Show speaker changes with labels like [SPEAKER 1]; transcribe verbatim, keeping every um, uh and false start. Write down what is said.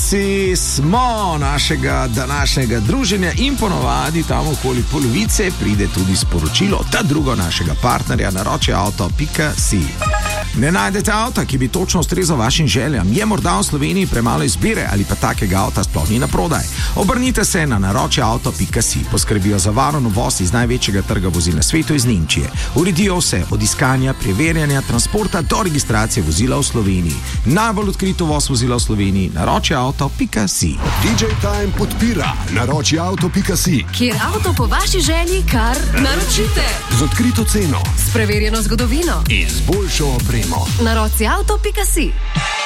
[SPEAKER 1] konci smo našega današnjega druženja in ponovadi tam okoli polovice pride tudi sporočilo, ta drugo našega partnerja naroči avto pika si. Ne najdete avta, ki bi točno ustrezal vašim željam, je morda v Sloveniji premalo izbire ali pa takega avta sploh ni na prodaj. Obrnite se na naroči avto pika si, poskrbijo za varen uvoz iz največjega trga vozil na svetu iz Nemčije. Uredijo vse od iskanja, preverjanja, transporta do registracije vozila v Sloveniji. Najbolj odkrit uvoz vozila v Sloveniji, naroči avto pika si.
[SPEAKER 2] D J Time podpira naroči avto pika si,
[SPEAKER 3] kjer avto po vaši želji kar naročite.
[SPEAKER 2] z odkrito ceno
[SPEAKER 3] S preverjeno zgodovino.
[SPEAKER 2] in z boljšo opremo.
[SPEAKER 3] naroči avto pika si.